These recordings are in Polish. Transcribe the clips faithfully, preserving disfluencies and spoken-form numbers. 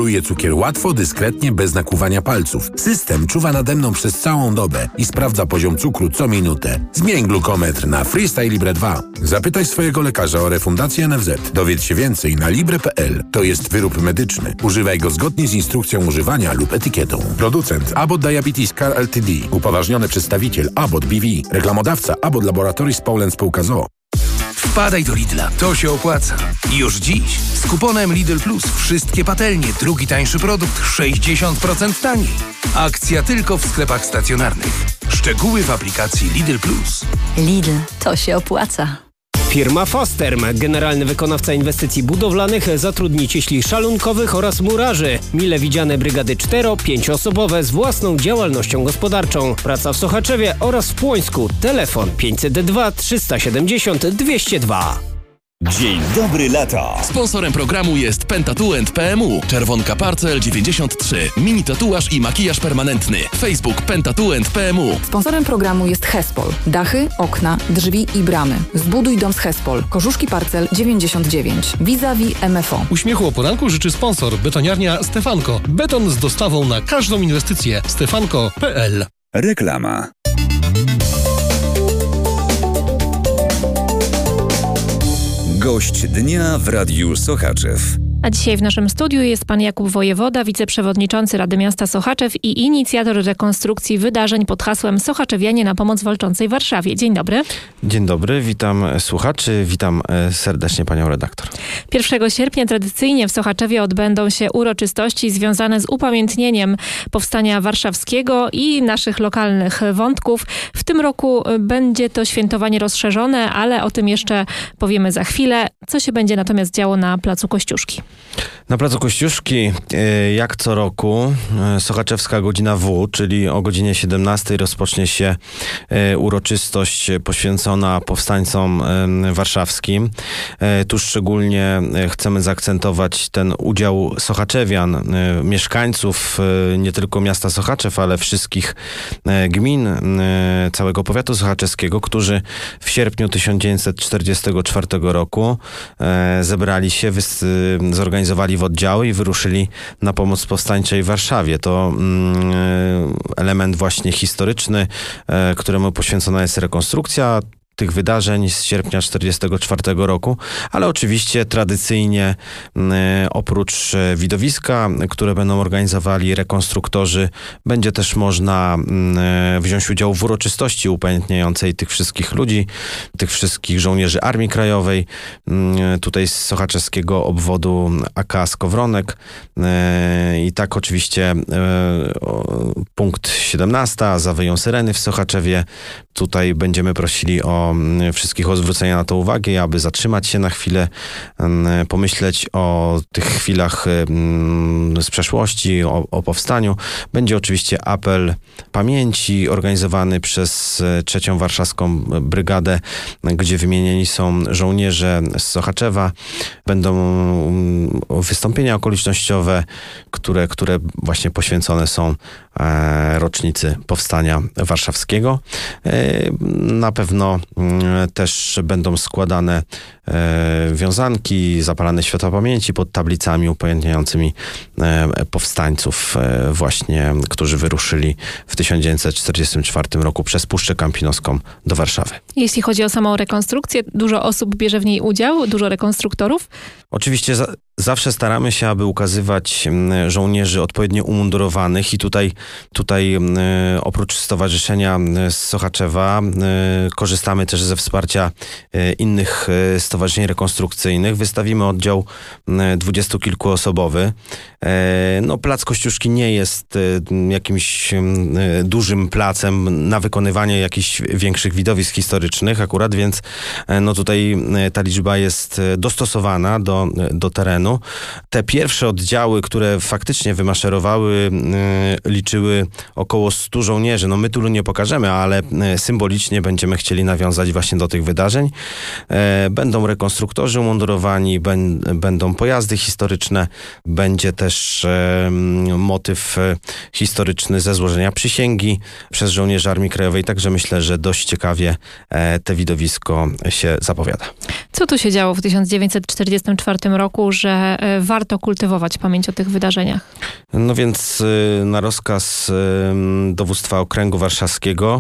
Kontroluję cukier łatwo, dyskretnie, bez nakłuwania palców. System czuwa nade mną przez całą dobę i sprawdza poziom cukru co minutę. Zmień glukometr na Freestyle Libre dwa. Zapytaj swojego lekarza o refundację N F Z. Dowiedz się więcej na libre kropka p l. To jest wyrób medyczny. Używaj go zgodnie z instrukcją używania lub etykietą. Producent Abbott Diabetes Care Ltd. Upoważniony przedstawiciel Abbott B V. Reklamodawca Abbott Laboratories Poland Spółka z o o. Wpadaj do Lidla, to się opłaca. Już dziś z kuponem Lidl Plus wszystkie patelnie, drugi tańszy produkt sześćdziesiąt procent taniej. Akcja tylko w sklepach stacjonarnych. Szczegóły w aplikacji Lidl Plus. Lidl, to się opłaca. Firma Fasterm, generalny wykonawca inwestycji budowlanych, zatrudni cieśli szalunkowych oraz murarzy. Mile widziane brygady cztero-pięcioosobowe z własną działalnością gospodarczą. Praca w Sochaczewie oraz w Płońsku. Telefon pięćset dwa trzysta siedemdziesiąt dwieście dwa. Dzień dobry lata. Sponsorem programu jest Pentatuent P M U. Czerwonka Parcel dziewięćdziesiąt trzy. Mini tatuaż i makijaż permanentny. Facebook Pentatuent P M U. Sponsorem programu jest Hespol. Dachy, okna, drzwi i bramy. Zbuduj dom z Hespol. Korzuszki Parcel dziewięćdziesiąt dziewięć. Vis-a-vis M F O. Uśmiechu o poranku życzy sponsor. Betoniarnia Stefanko. Beton z dostawą na każdą inwestycję. stefanko kropka p l. Reklama. Gość dnia w Radiu Sochaczew. A dzisiaj w naszym studiu jest pan Jakub Wojewoda, wiceprzewodniczący Rady Miasta Sochaczew i inicjator rekonstrukcji wydarzeń pod hasłem Sochaczewianie na pomoc walczącej Warszawie. Dzień dobry. Dzień dobry, witam słuchaczy, witam serdecznie panią redaktor. pierwszego sierpnia tradycyjnie w Sochaczewie odbędą się uroczystości związane z upamiętnieniem powstania warszawskiego i naszych lokalnych wątków. W tym roku będzie to świętowanie rozszerzone, ale o tym jeszcze powiemy za chwilę. Co się będzie natomiast działo na Placu Kościuszki? Na Placu Kościuszki, jak co roku, sochaczewska godzina W, czyli o godzinie siedemnastej rozpocznie się uroczystość poświęcona powstańcom warszawskim. Tu szczególnie chcemy zaakcentować ten udział sochaczewian, mieszkańców nie tylko miasta Sochaczew, ale wszystkich gmin całego powiatu sochaczewskiego, którzy w sierpniu tysiąc dziewięćset czterdziestego czwartego roku zebrali się, zorganizowali w oddziały i wyruszyli na pomoc powstańczej Warszawie. To mm, element właśnie historyczny, e, któremu poświęcona jest rekonstrukcja tych wydarzeń z sierpnia tysiąc dziewięćset czterdziestego czwartego roku, ale oczywiście tradycyjnie e, oprócz widowiska, które będą organizowali rekonstruktorzy, będzie też można e, wziąć udział w uroczystości upamiętniającej tych wszystkich ludzi, tych wszystkich żołnierzy Armii Krajowej, e, tutaj z sochaczewskiego obwodu A K Skowronek e, i tak oczywiście e, o, punkt siedemnasty, zawyją syreny w Sochaczewie. Tutaj będziemy prosili o wszystkich o zwrócenie na to uwagi, aby zatrzymać się na chwilę, pomyśleć o tych chwilach z przeszłości, o, o powstaniu. Będzie oczywiście apel pamięci organizowany przez trzecią Warszawską Brygadę, gdzie wymienieni są żołnierze z Sochaczewa. Będą wystąpienia okolicznościowe, które, które właśnie poświęcone są rocznicy powstania warszawskiego. Na pewno też będą składane wiązanki, zapalane światła pamięci pod tablicami upamiętniającymi powstańców właśnie, którzy wyruszyli w tysiąc dziewięćset czterdziestym czwartym roku przez Puszczę Kampinoską do Warszawy. Jeśli chodzi o samą rekonstrukcję, dużo osób bierze w niej udział, dużo rekonstruktorów? Oczywiście za, zawsze staramy się, aby ukazywać żołnierzy odpowiednio umundurowanych i tutaj, tutaj oprócz Stowarzyszenia z Sochaczewa korzystamy też ze wsparcia innych stowarzyszeń rekonstrukcyjnych. Wystawimy oddział dwudziestokilkuosobowy. No, Plac Kościuszki nie jest jakimś dużym placem na wykonywanie jakichś większych widowisk historycznych akurat, więc no tutaj ta liczba jest dostosowana do, do terenu. Te pierwsze oddziały, które faktycznie wymaszerowały, liczyły około stu żołnierzy. No my tylu nie pokażemy, ale symbolicznie będziemy chcieli nawiązać nawiązać właśnie do tych wydarzeń. Będą rekonstruktorzy umundurowani, będą pojazdy historyczne, będzie też motyw historyczny ze złożenia przysięgi przez żołnierzy Armii Krajowej, także myślę, że dość ciekawie te widowisko się zapowiada. Co tu się działo w tysiąc dziewięćset czterdziestym czwartym roku, że warto kultywować pamięć o tych wydarzeniach? No więc na rozkaz dowództwa Okręgu Warszawskiego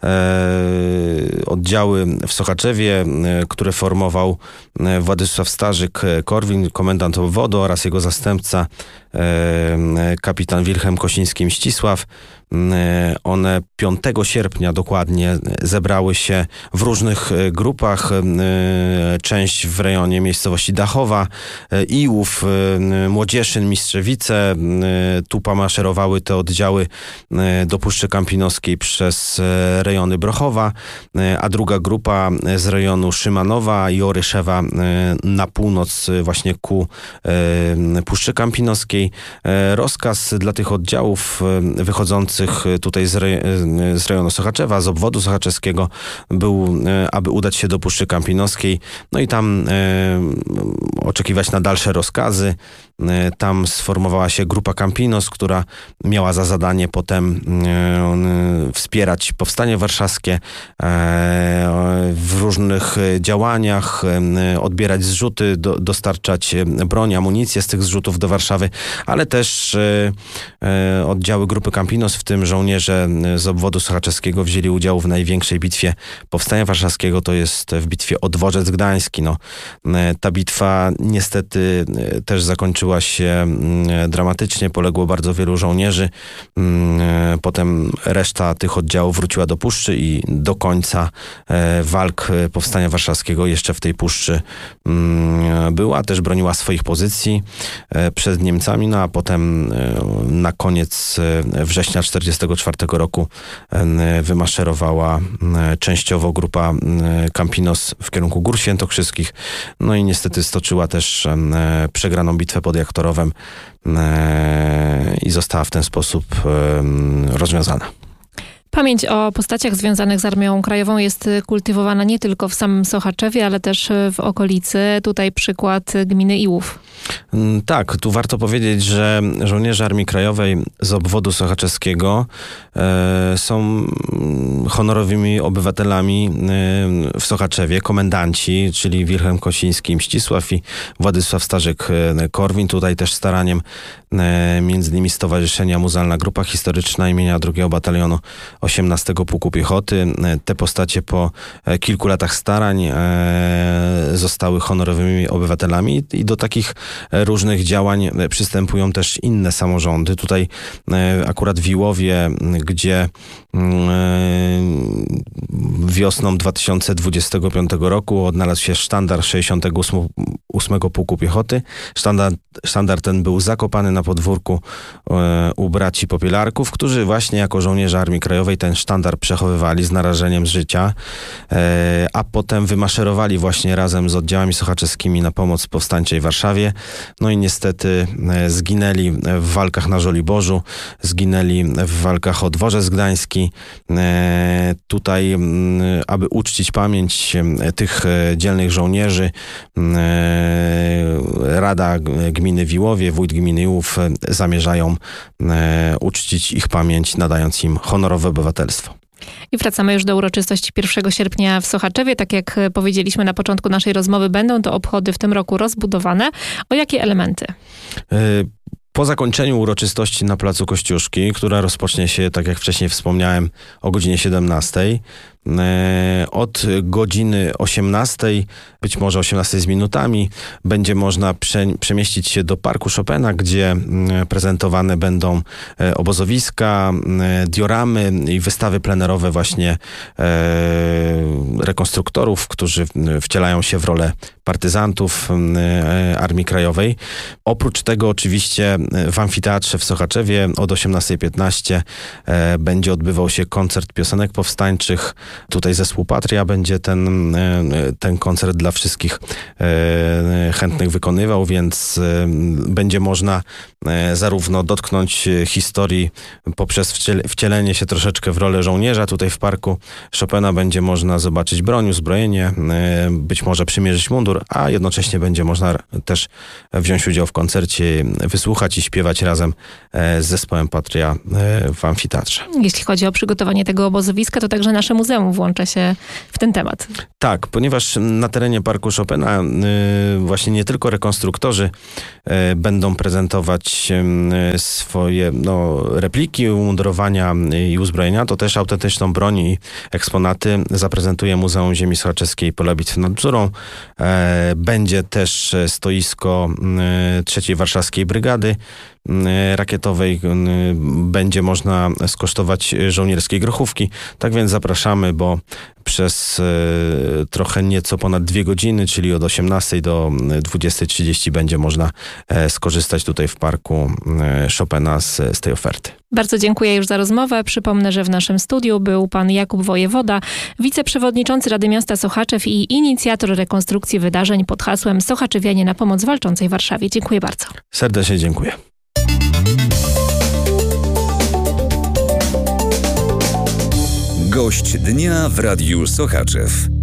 oddziały w Sochaczewie, które formował Władysław Starzyk-Korwin, komendant obwodu oraz jego zastępca kapitan Wilhelm Kosiński-Mścisław. One piątego sierpnia dokładnie zebrały się w różnych grupach. Część w rejonie miejscowości Dachowa, Iłów, Młodzieszyn, Mistrzewice. Tu pomaszerowały te oddziały do Puszczy Kampinoskiej przez rejony Brochowa, a druga grupa z rejonu Szymanowa i Oryszewa na północ właśnie ku Puszczy Kampinoskiej. Rozkaz dla tych oddziałów wychodzących tutaj z, re, z rejonu Sochaczewa, z obwodu sochaczewskiego był, aby udać się do Puszczy Kampinoskiej, no i tam e, oczekiwać na dalsze rozkazy. E, tam sformowała się grupa Kampinos, która miała za zadanie potem e, wspierać powstanie warszawskie e, w różnych działaniach, e, odbierać zrzuty, do, dostarczać broń, amunicję z tych zrzutów do Warszawy, ale też e, e, oddziały grupy Kampinos, w tym żołnierze z obwodu sochaczewskiego wzięli udział w największej bitwie powstania warszawskiego, to jest w bitwie o Dworzec Gdański. No, ta bitwa niestety też zakończyła się dramatycznie, poległo bardzo wielu żołnierzy. Potem reszta tych oddziałów wróciła do Puszczy i do końca walk powstania warszawskiego jeszcze w tej Puszczy była, też broniła swoich pozycji przed Niemcami, no a potem na koniec września tysiąc dziewięćset czterdziestego czwartego roku wymaszerowała częściowo grupa Kampinos w kierunku Gór Świętokrzyskich, no i niestety stoczyła też przegraną bitwę pod Jaktorowem i została w ten sposób rozwiązana. Pamięć o postaciach związanych z Armią Krajową jest kultywowana nie tylko w samym Sochaczewie, ale też w okolicy. Tutaj przykład gminy Iłów. Tak, tu warto powiedzieć, że żołnierze Armii Krajowej z obwodu sochaczewskiego e, są honorowymi obywatelami e, w Sochaczewie. Komendanci, czyli Wilhelm Kosiński-Mścisław i Władysław Starzyk-Korwin. Tutaj też staraniem e, między innymi Stowarzyszenia Muzealna Grupa Historyczna imienia drugiego Batalionu osiemnastego Pułku Piechoty. Te postacie po kilku latach starań e, zostały honorowymi obywatelami i do takich różnych działań przystępują też inne samorządy. Tutaj e, akurat w Iłowie, gdzie e, wiosną dwa tysiące dwudziestego piątego roku odnalazł się sztandar sześćdziesiątego ósmego Pułku Piechoty. Sztandar, sztandar ten był zakopany na podwórku e, u braci Popielarków, którzy właśnie jako żołnierze Armii Krajowej ten sztandar przechowywali z narażeniem życia, e, a potem wymaszerowali właśnie razem z oddziałami sochaczewskimi na pomoc powstańczej Warszawie. No i niestety e, zginęli w walkach na Żoliborzu, zginęli w walkach o Dworzec Gdański. E, tutaj, m, aby uczcić pamięć e, tych e, dzielnych żołnierzy, e, Rada Gminy w Iłowie, wójt gminy Iłów e, zamierzają e, uczcić ich pamięć, nadając im honorowe obywatelstwo. I wracamy już do uroczystości pierwszego sierpnia w Sochaczewie. Tak jak powiedzieliśmy na początku naszej rozmowy, będą to obchody w tym roku rozbudowane. O jakie elementy? Y- Po zakończeniu uroczystości na placu Kościuszki, która rozpocznie się, tak jak wcześniej wspomniałem, o godzinie siedemnastej, od godziny osiemnastej, być może osiemnastej z minutami, będzie można prze, przemieścić się do Parku Chopina, gdzie prezentowane będą obozowiska, dioramy i wystawy plenerowe właśnie rekonstruktorów, którzy wcielają się w rolę partyzantów Armii Krajowej. Oprócz tego oczywiście w amfiteatrze w Sochaczewie od osiemnastej piętnaście będzie odbywał się koncert piosenek powstańczych. tutaj zespół Patria będzie ten, ten koncert dla wszystkich chętnych wykonywał, więc będzie można zarówno dotknąć historii poprzez wcielenie się troszeczkę w rolę żołnierza tutaj w parku Chopina, będzie można zobaczyć broń, uzbrojenie, być może przymierzyć mundur, a jednocześnie będzie można też wziąć udział w koncercie, wysłuchać i śpiewać razem z zespołem Patria w amfiteatrze. Jeśli chodzi o przygotowanie tego obozowiska, to także nasze muzeum włącza się w ten temat. Tak, ponieważ na terenie parku Chopina właśnie nie tylko rekonstruktorzy będą prezentować swoje no, repliki, umundurowania i uzbrojenia, to też autentyczną broń i eksponaty zaprezentuje Muzeum Ziemi Sochaczewskiej pola Bitwy nad Bzurą. Będzie też stoisko trzeciej Warszawskiej Brygady Rakietowej. Będzie można skosztować żołnierskiej grochówki. Tak więc zapraszamy, bo przez trochę nieco ponad dwie godziny, czyli od osiemnastej do dwudziestej trzydzieści będzie można skorzystać tutaj w parku Chopina z, z tej oferty. Bardzo dziękuję już za rozmowę. Przypomnę, że w naszym studiu był pan Jakub Wojewoda, wiceprzewodniczący Rady Miasta Sochaczew i inicjator rekonstrukcji wydarzeń pod hasłem Sochaczewianie na pomoc walczącej Warszawie. Dziękuję bardzo. Serdecznie dziękuję. Gość dnia w Radiu Sochaczew.